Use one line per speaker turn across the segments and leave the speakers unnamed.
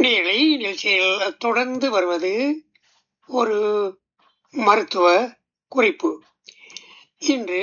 நேயர்களே, நிகழ்ச்சியில் தொடர்ந்து வருவது ஒரு மருத்துவ குறிப்பு. இன்று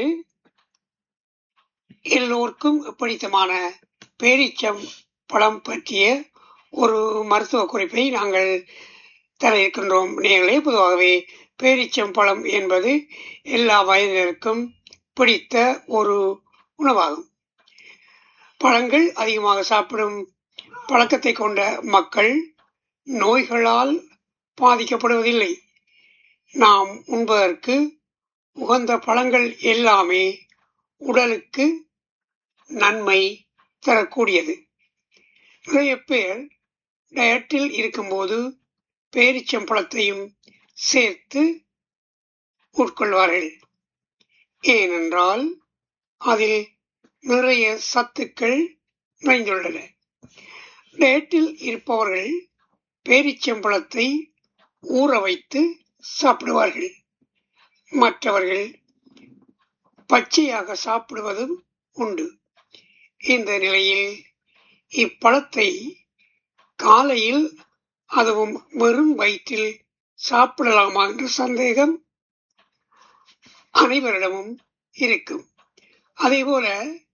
எல்லோருக்கும் பிடித்தமான பேரீச்சம் பழம் பற்றிய ஒரு மருத்துவ குறிப்பை நாங்கள் தர இருக்கின்றோம். நேயர்களே, பொதுவாகவே பேரீச்சம் பழம் என்பது எல்லா வயதினருக்கும் பிடித்த ஒரு உணவாகும். பழங்கள் அதிகமாக சாப்பிடும் பழக்கத்தை கொண்ட மக்கள் நோய்களால் பாதிக்கப்படுவதில்லை. நாம் உண்பதற்கு உகந்த பழங்கள் எல்லாமே உடலுக்கு நன்மை தரக்கூடியது. நிறைய பேர் டயட்டில் இருக்கும்போது பேரீச்சம்பழத்தையும் சேர்த்து உட்கொள்வார்கள். ஏனென்றால் அதில் நிறைய சத்துக்கள் நிறைந்துள்ளன. டயட்டில் இருப்பவர்கள் பேரீச்சம்பழத்தை ஊற வைத்து சாப்பிடுவார்கள். மற்றவர்கள் பச்சையாக சாப்பிடுவதும் உண்டு. இந்த நிலையில் இப்பழத்தை காலையில் அதுவும் வெறும் வயிற்றில் சாப்பிடலாமா என்ற சந்தேகம் அனைவரிடமும் இருக்கும். அதேபோல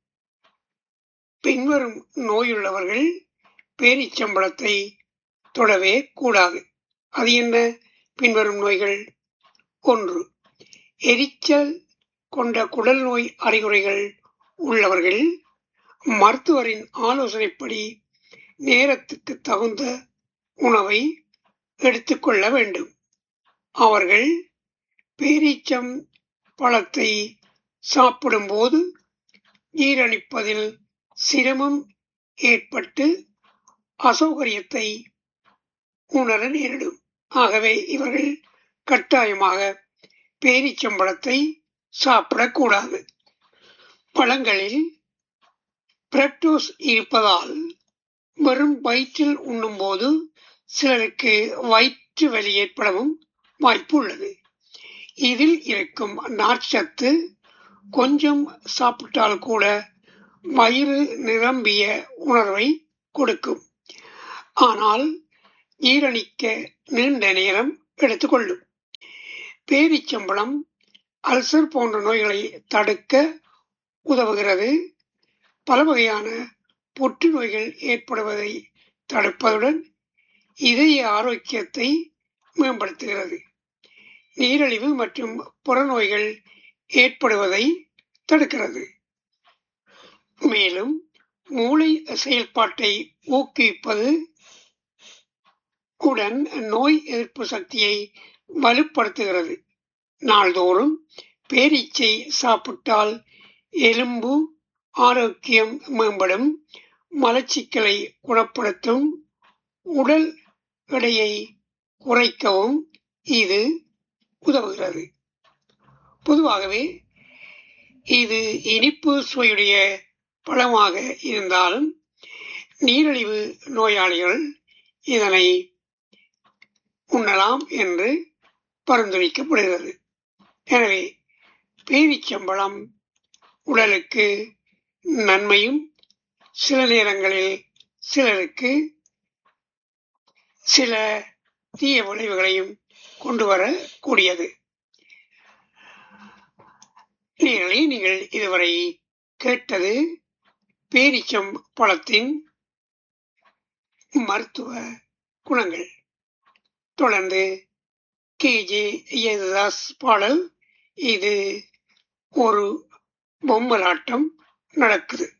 பின்வரும் நோயுள்ளவர்கள் பேரீச்சம்பழத்தை தொடவே கூடாது. அது என்ன பின்வரும் நோய்கள்? 1. எரிச்சல் கொண்ட குடல் நோய் அறிகுறிகள் உள்ளவர்கள் மருத்துவரின் ஆலோசனைப்படி நேரத்துக்கு தகுந்த உணவை எடுத்துக்கொள்ள வேண்டும். அவர்கள் பேரீச்சம் பழத்தை சாப்பிடும்போது ஜீரணிப்பதில் சிரமம் ஏற்பட்டு அசௌகரியத்தை உணர நேரிடும். ஆகவே இவர்கள் கட்டாயமாக பேரீச்சம்பழத்தை சாப்பிடக்கூடாது. பழங்களில் பிரக்டோஸ் இருப்பதால் வெறும் வயிற்றில் உண்ணும்போது சிலருக்கு வயிற்று வலி ஏற்படவும் வாய்ப்பு உள்ளது. இதில் இருக்கும் நார்ச்சத்து கொஞ்சம் சாப்பிட்டால் கூட வயிறு நிரம்பிய உணர்வை கொடுக்கும். ஆனால் ஜீரணிக்க நீண்ட நேரம் எடுத்துக்கொள்ளும். பேரீச்சம்பழம் அல்சர் போன்ற நோய்களை தடுக்க உதவுகிறது. பல வகையான புற்றுநோய்கள் ஏற்படுவதை தடுப்பதுடன் இதய ஆரோக்கியத்தை மேம்படுத்துகிறது. நீரிழிவு மற்றும் புறநோய்கள் ஏற்படுவதை தடுக்கிறது. மேலும் மூளை செயல்பாட்டை ஊக்குவிப்பது உடன் நோய் எதிர்ப்பு சக்தியை வலுப்படுத்துகிறது. நாள்தோறும் பேரீச்சை சாப்பிட்டால் எலும்பு ஆரோக்கியம் மேம்படும், மலச்சிக்கலை குணப்படுத்தும், உடல் எடையை குறைக்கவும் இது உதவுகிறது. பொதுவாகவே இது இனிப்பு சுவையுடைய பழமாக இருந்தாலும் நீரிழிவு நோயாளிகள் இதனை உண்ணலாம் என்று பரிந்துரைக்கப்படுகிறது. எனவே பேரீச்சம்பழம் உடலுக்கு நன்மையும் சில நேரங்களில் சிலருக்கு சில தீய விளைவுகளையும் கொண்டு வரக்கூடியது. நீங்கள் இதுவரை கேட்டது பேரீச்சம் பழத்தின் மருத்துவ குணங்கள். தொடர்ந்து KJ யேசுதாஸ் பாடல். இது ஒரு பொம்மலாட்டம் நடக்குது.